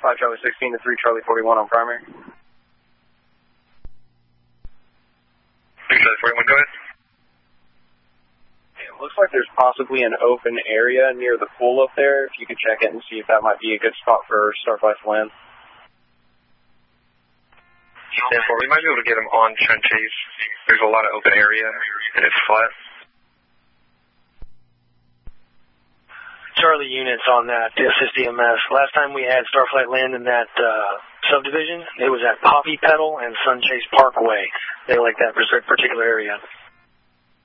5 Charlie 16 to 3 Charlie 41 on primary. 3 Charlie 41, go ahead. It looks like there's possibly an open area near the pool up there. If you could check it and see if that might be a good spot for Starflight to land. We might be able to get them on trenches. There's a lot of open area, and it's flat. Charlie units on that SSDMS. Last time we had Starflight land in that subdivision, it was at Poppy Petal and Sunchase Parkway. They like that particular area.